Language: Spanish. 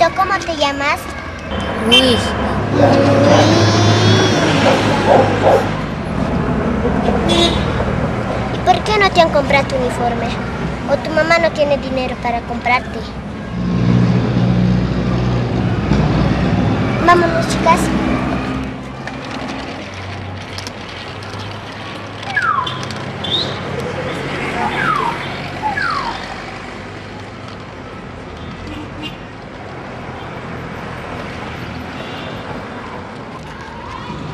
¿cómo te llamas? Luis. ¿Y por qué no te han comprado tu uniforme? ¿O tu mamá no tiene dinero para comprarte? Vámonos, chicas.